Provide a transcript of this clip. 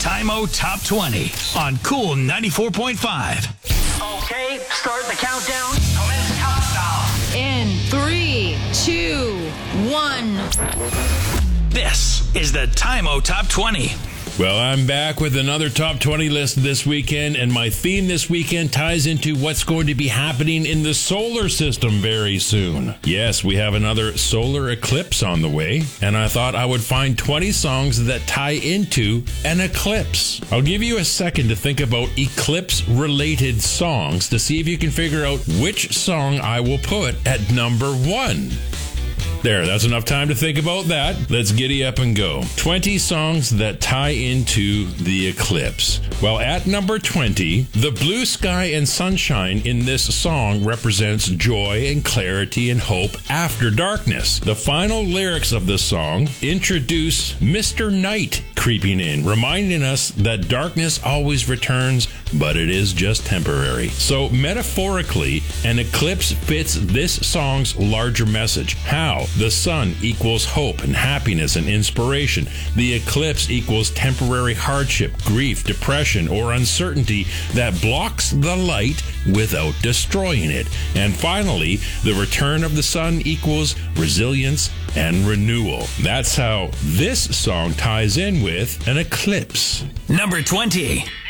Time-O Top 20 on Cool 94.5. Okay, start the countdown. Commence countdown. In 3, 2, 1. This is the Time-O Top 20. Well, I'm back with another Top 20 list this weekend, and my theme this weekend ties into what's going to be happening in the solar system very soon. Yes, we have another solar eclipse on the way, and I thought I would find 20 songs that tie into an eclipse. I'll give you a second to think about eclipse-related songs to see if you can figure out which song I will put at number 1. There, that's enough time to think about that. Let's giddy up and go. 20 songs that tie into the eclipse. Well, at number 20, the blue sky and sunshine in this song represents joy and clarity and hope after darkness. The final lyrics of the song introduce Mr. Night creeping in, reminding us that darkness always returns, but it is just temporary. So metaphorically, an eclipse fits this song's larger message. How? The sun equals hope and happiness and inspiration. The eclipse equals temporary hardship, grief, depression, or uncertainty that blocks the light without destroying it. And finally, the return of the sun equals resilience and renewal. That's how this song ties in with an eclipse. Number 20.